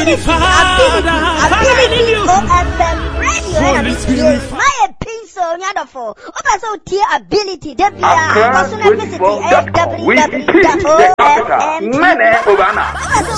ability for FM radio. My peace on Yadafo. Opa so tier ability. Accra 24. We